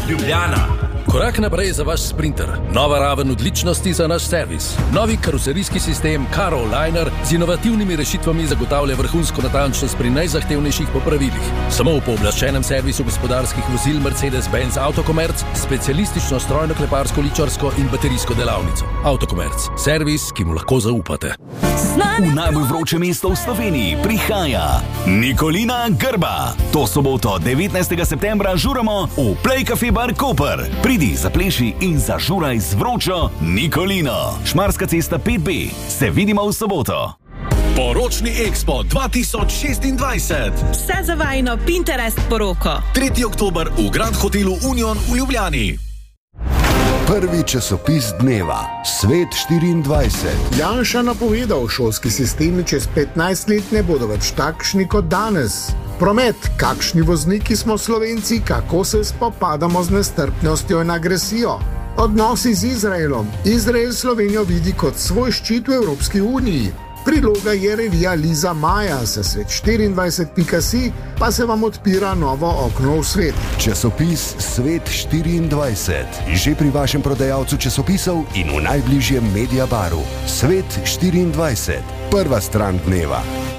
Ljubljana. Korak naprej za vaš Sprinter, nova raven odličnosti za naš servis. Novi karoserijski sistem Caroliner z inovativnimi rešitvami zagotavlja vrhunsko natančnost pri najzahtevnejših popravilih. Samo v pooblaščenem servisu gospodarskih vozil Mercedes-Benz Autocommerc, specialistično strojno kleparsko, ličarsko in baterijsko delavnico. Autocommerc, servis, ki mu lahko zaupate. V najbolj vroče mesto v Sloveniji prihaja Nikolina Grba. To soboto 19. septembra žuramo v Play Cafe Bar Koper. Pridi, zapleši in zažuraj z vročo Nikolino. Šmarska cesta 5B. Se vidimo v soboto. Poročni Expo 2026. Vse za vajino Pinterest poroko. 3. oktober v Grand Hotelu Union v Ljubljani. Prvi časopis dneva, Svet 24. Janša napovedal, šolski sistemi čez 15 let ne bodo več takšni kot danes. Promet, kakšni vozniki smo Slovenci, kako se spopadamo z nestrpnostjo in agresijo. Odnosi z Izraelom. Izrael Slovenijo vidi kot svoj ščit v Evropski uniji. Priloga je revija Liza Maja, za svet24.si pa se vam odpira novo okno v svet. Časopis Svet 24. Že pri vašem prodajalcu časopisov in v najbližjem Mediabaru. Svet 24. Prva stran dneva.